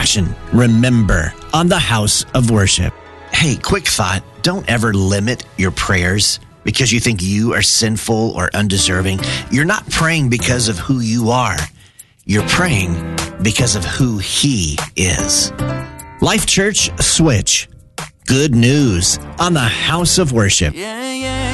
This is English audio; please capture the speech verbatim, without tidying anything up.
passion, remember, on the House of Worship. Hey, quick thought. Don't ever limit your prayers because you think you are sinful or undeserving. You're not praying because of who you are. You're praying because of who He is. Life Church Switch. Good news on the House of Worship. Yeah, yeah.